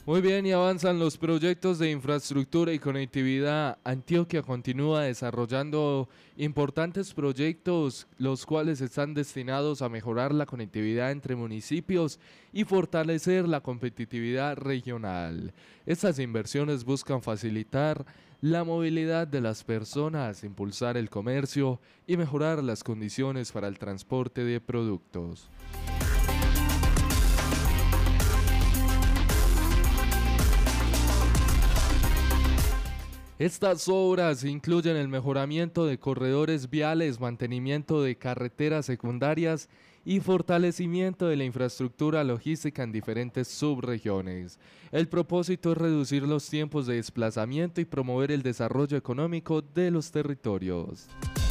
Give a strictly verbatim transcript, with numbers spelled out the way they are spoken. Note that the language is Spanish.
Muy bien, y avanzan los proyectos de infraestructura y conectividad. Antioquia continúa desarrollando importantes proyectos, los cuales están destinados a mejorar la conectividad entre municipios y fortalecer la competitividad regional. Estas inversiones buscan facilitar la movilidad de las personas, impulsar el comercio y mejorar las condiciones para el transporte de productos. Estas obras incluyen el mejoramiento de corredores viales, mantenimiento de carreteras secundarias y fortalecimiento de la infraestructura logística en diferentes subregiones. El propósito es reducir los tiempos de desplazamiento y promover el desarrollo económico de los territorios.